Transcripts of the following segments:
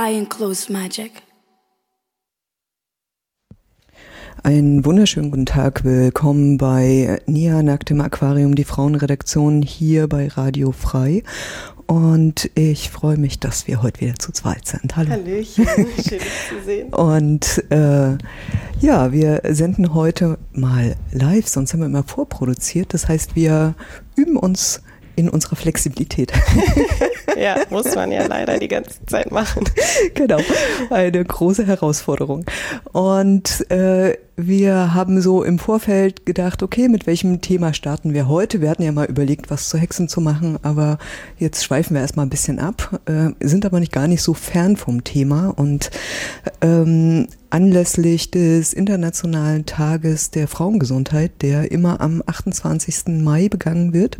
enclosed magic. Einen wunderschönen guten Tag, willkommen bei Nia Nackt im Aquarium, die Frauenredaktion hier bei Radio Frei. Und ich freue mich, dass wir heute wieder zu zweit sind. Hallo. Hallöchen, schön dich zu sehen. Und ja, wir senden heute mal live, sonst haben wir immer vorproduziert. Das heißt, wir üben uns in unserer Flexibilität. Ja, muss man ja leider die ganze Zeit machen. Genau, eine große Herausforderung. Und wir haben so im Vorfeld gedacht, okay, mit welchem Thema starten wir heute? Wir hatten ja mal überlegt, was zu Hexen zu machen, aber jetzt schweifen wir erstmal ein bisschen ab, sind aber gar nicht so fern vom Thema. Und anlässlich des Internationalen Tages der Frauengesundheit, der immer am 28. Mai begangen wird,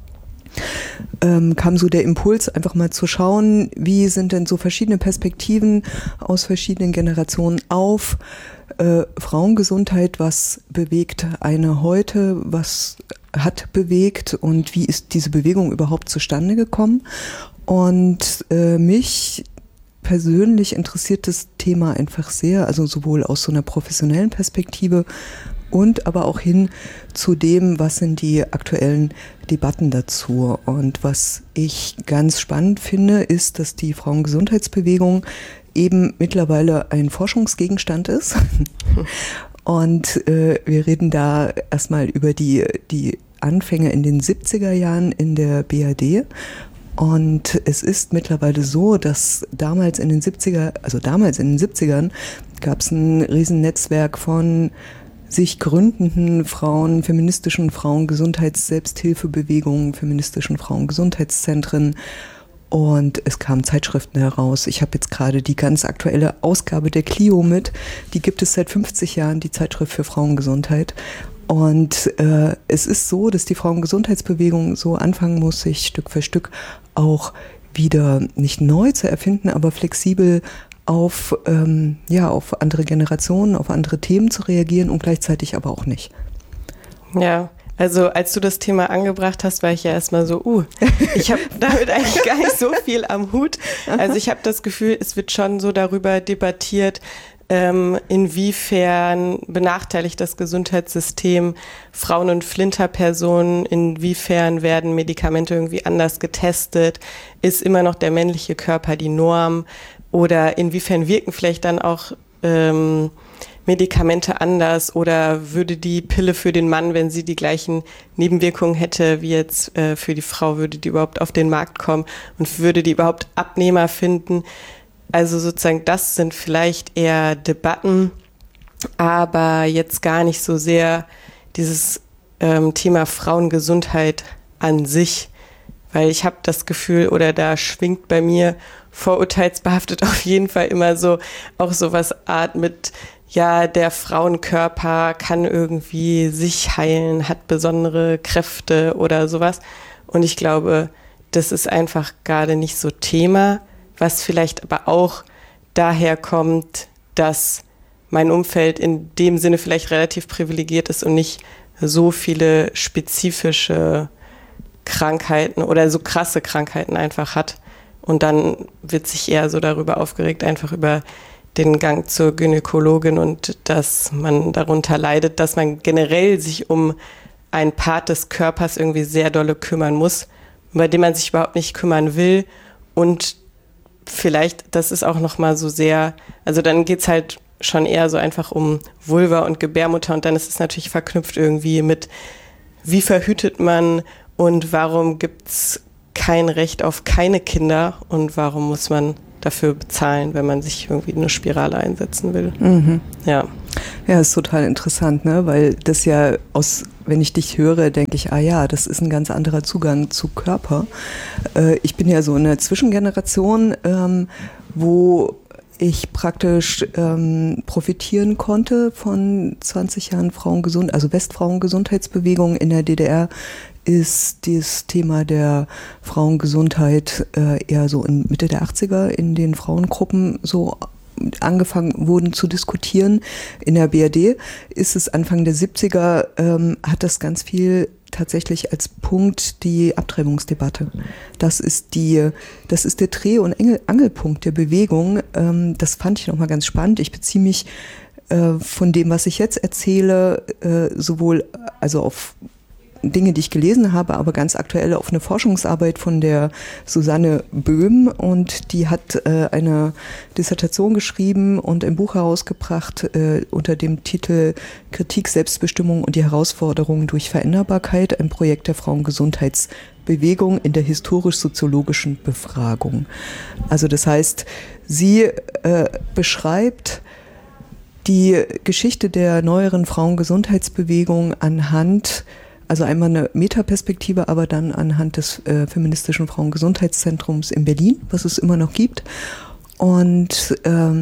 kam so der Impuls, einfach mal zu schauen, wie sind denn so verschiedene Perspektiven aus verschiedenen Generationen auf Frauengesundheit, was bewegt eine heute, was hat bewegt und wie ist diese Bewegung überhaupt zustande gekommen. Und mich persönlich interessiert das Thema einfach sehr, also sowohl aus so einer professionellen Perspektive und aber auch hin zu dem, was sind die aktuellen Debatten dazu. Und was ich ganz spannend finde, ist, dass die Frauengesundheitsbewegung eben mittlerweile ein Forschungsgegenstand ist. Und wir reden da erstmal über die Anfänge in den 70er Jahren in der BRD. Und es ist mittlerweile so, dass damals in den 70ern gab es ein Riesennetzwerk von sich gründenden Frauen, feministischen Frauengesundheits-Selbsthilfebewegungen, feministischen Frauengesundheitszentren und es kamen Zeitschriften heraus. Ich habe jetzt gerade die ganz aktuelle Ausgabe der Clio mit, die gibt es seit 50 Jahren, die Zeitschrift für Frauengesundheit. Und es ist so, dass die Frauengesundheitsbewegung so anfangen muss, sich Stück für Stück auch wieder nicht neu zu erfinden, aber flexibel auf andere Generationen, auf andere Themen zu reagieren und gleichzeitig aber auch nicht. Ja, also als du das Thema angebracht hast, war ich ja erstmal so, ich habe damit eigentlich gar nicht so viel am Hut. Also ich habe das Gefühl, es wird schon so darüber debattiert, inwiefern benachteiligt das Gesundheitssystem Frauen und Flinterpersonen, inwiefern werden Medikamente irgendwie anders getestet, ist immer noch der männliche Körper die Norm oder inwiefern wirken vielleicht dann auch Medikamente anders oder würde die Pille für den Mann, wenn sie die gleichen Nebenwirkungen hätte wie jetzt für die Frau, würde die überhaupt auf den Markt kommen und würde die überhaupt Abnehmer finden? Also sozusagen das sind vielleicht eher Debatten, aber jetzt gar nicht so sehr dieses Thema Frauengesundheit an sich, weil ich habe das Gefühl, oder da schwingt bei mir vorurteilsbehaftet auf jeden Fall immer so, auch sowas Art mit, ja, der Frauenkörper kann irgendwie sich heilen, hat besondere Kräfte oder sowas. Und ich glaube, das ist einfach gerade nicht so Thema, was vielleicht aber auch daher kommt, dass mein Umfeld in dem Sinne vielleicht relativ privilegiert ist und nicht so viele spezifische Krankheiten oder so krasse Krankheiten einfach hat. Und dann wird sich eher so darüber aufgeregt, einfach über den Gang zur Gynäkologin und dass man darunter leidet, dass man generell sich um einen Part des Körpers irgendwie sehr dolle kümmern muss, bei dem man sich überhaupt nicht kümmern will. Und vielleicht, das ist auch nochmal so sehr, also dann geht's halt schon eher so einfach um Vulva und Gebärmutter und dann ist es natürlich verknüpft irgendwie mit, wie verhütet man und warum gibt's kein Recht auf keine Kinder und warum muss man dafür bezahlen, wenn man sich irgendwie eine Spirale einsetzen will. Mhm. Ja. Ja, ist total interessant, ne? Weil das ja wenn ich dich höre, denke ich, das ist ein ganz anderer Zugang zu Körper. Ich bin ja so in der Zwischengeneration, wo ich praktisch profitieren konnte von 20 Jahren Westfrauengesundheitsbewegung in der DDR, ist das Thema der Frauengesundheit eher so in Mitte der 80er in den Frauengruppen so angefangen wurden zu diskutieren. In der BRD ist es Anfang der 70er, hat das ganz viel tatsächlich als Punkt die Abtreibungsdebatte. Das ist der Dreh- und Angelpunkt der Bewegung. Das fand ich nochmal ganz spannend. Ich beziehe mich von dem, was ich jetzt erzähle, sowohl also auf Dinge, die ich gelesen habe, aber ganz aktuell auf eine Forschungsarbeit von der Susanne Böhm, und die hat eine Dissertation geschrieben und ein Buch herausgebracht unter dem Titel Kritik, Selbstbestimmung und die Herausforderungen durch Veränderbarkeit, ein Projekt der Frauengesundheitsbewegung in der historisch-soziologischen Befragung. Also das heißt, sie beschreibt die Geschichte der neueren Frauengesundheitsbewegung anhand, also einmal eine Metaperspektive, aber dann anhand des feministischen Frauengesundheitszentrums in Berlin, was es immer noch gibt. Und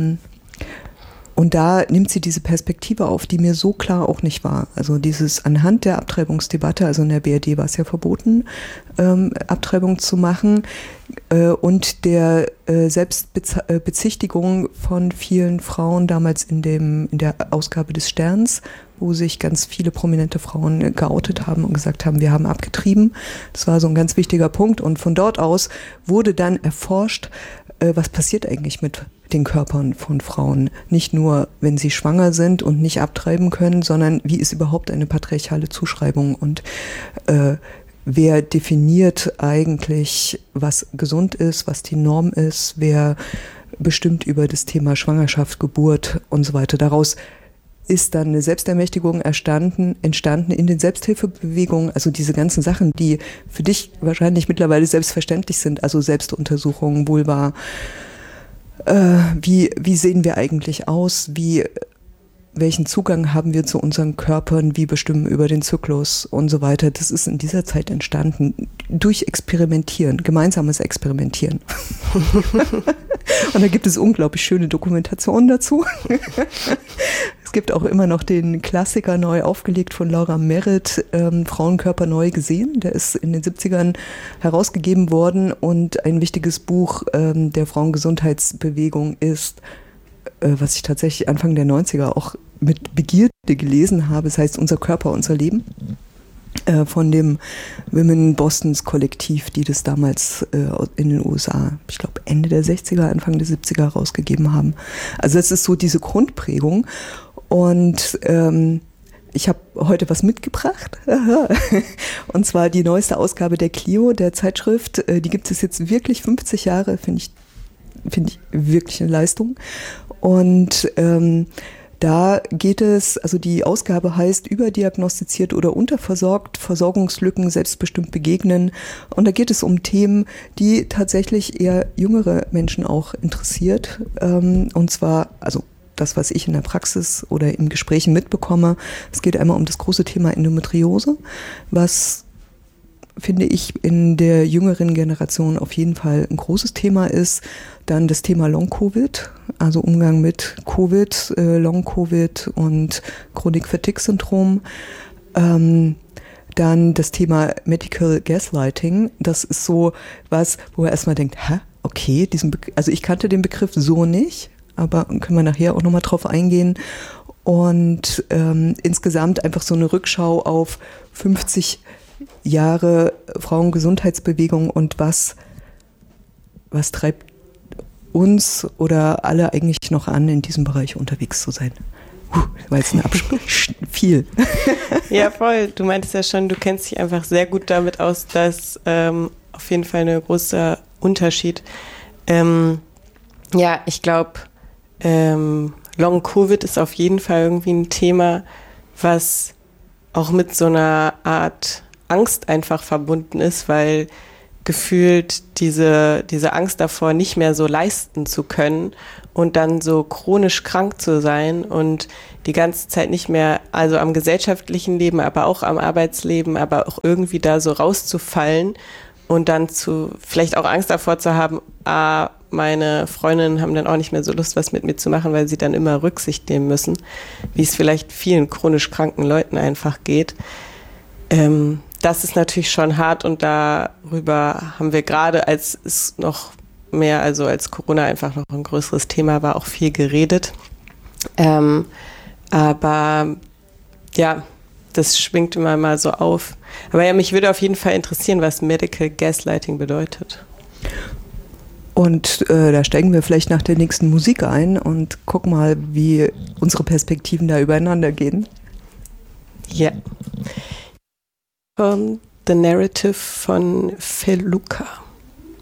da nimmt sie diese Perspektive auf, die mir so klar auch nicht war. Also dieses anhand der Abtreibungsdebatte, also in der BRD war es ja verboten, Abtreibung zu machen, und der Selbstbezichtigung von vielen Frauen damals in der Ausgabe des Sterns, wo sich ganz viele prominente Frauen geoutet haben und gesagt haben, wir haben abgetrieben. Das war so ein ganz wichtiger Punkt. Und von dort aus wurde dann erforscht, was passiert eigentlich mit den Körpern von Frauen. Nicht nur, wenn sie schwanger sind und nicht abtreiben können, sondern wie ist überhaupt eine patriarchale Zuschreibung und wer definiert eigentlich, was gesund ist, was die Norm ist, wer bestimmt über das Thema Schwangerschaft, Geburt und so weiter. Daraus ist dann eine Selbstermächtigung entstanden in den Selbsthilfebewegungen, also diese ganzen Sachen, die für dich wahrscheinlich mittlerweile selbstverständlich sind, also Selbstuntersuchungen, Vulva, wie sehen wir eigentlich aus, welchen Zugang haben wir zu unseren Körpern, wie bestimmen über den Zyklus und so weiter. Das ist in dieser Zeit entstanden durch Experimentieren, gemeinsames Experimentieren. Und da gibt es unglaublich schöne Dokumentationen dazu. Es gibt auch immer noch den Klassiker neu aufgelegt von Laura Merritt, Frauenkörper neu gesehen. Der ist in den 70ern herausgegeben worden, und ein wichtiges Buch der Frauengesundheitsbewegung ist, was ich tatsächlich Anfang der 90er auch mit Begierde gelesen habe. Es heißt Unser Körper, unser Leben, von dem Women Bostons Kollektiv, die das damals in den USA, ich glaube Ende der 60er, Anfang der 70er rausgegeben haben. Also das ist so diese Grundprägung. Und ich habe heute was mitgebracht, und zwar die neueste Ausgabe der Clio, der Zeitschrift. Die gibt es jetzt wirklich 50 Jahre, finde ich wirklich eine Leistung. Und da geht es, also die Ausgabe heißt Überdiagnostiziert oder unterversorgt, Versorgungslücken selbstbestimmt begegnen. Und da geht es um Themen, die tatsächlich eher jüngere Menschen auch interessiert. Und zwar, also das, was ich in der Praxis oder in Gesprächen mitbekomme. Es geht einmal um das große Thema Endometriose, was, finde ich, in der jüngeren Generation auf jeden Fall ein großes Thema ist. Dann das Thema Long-Covid, also Umgang mit Covid, Long-Covid und Chronik-Fatigue-Syndrom. Dann das Thema Medical Gaslighting. Das ist so was, wo er erstmal denkt, okay, also ich kannte den Begriff so nicht, aber können wir nachher auch nochmal drauf eingehen. Und insgesamt einfach so eine Rückschau auf 50 Jahre Frauengesundheitsbewegung und was treibt uns oder alle eigentlich noch an, in diesem Bereich unterwegs zu sein. War jetzt viel. Ja, voll. Du meintest ja schon, du kennst dich einfach sehr gut damit aus, dass auf jeden Fall ein großer Unterschied. Ja, ich glaube, Long-Covid ist auf jeden Fall irgendwie ein Thema, was auch mit so einer Art Angst einfach verbunden ist, weil gefühlt diese Angst davor, nicht mehr so leisten zu können und dann so chronisch krank zu sein und die ganze Zeit nicht mehr, also am gesellschaftlichen Leben, aber auch am Arbeitsleben, aber auch irgendwie da so rauszufallen und dann vielleicht auch Angst davor zu haben, meine Freundinnen haben dann auch nicht mehr so Lust, was mit mir zu machen, weil sie dann immer Rücksicht nehmen müssen, wie es vielleicht vielen chronisch kranken Leuten einfach geht. Das ist natürlich schon hart, und darüber haben wir gerade, als es noch mehr, also als Corona einfach noch ein größeres Thema war, auch viel geredet. Aber ja, das schwingt immer mal so auf. Aber ja, mich würde auf jeden Fall interessieren, was Medical Gaslighting bedeutet. Und da steigen wir vielleicht nach der nächsten Musik ein und gucken mal, wie unsere Perspektiven da übereinander gehen. Ja. The Narrative von Feluca.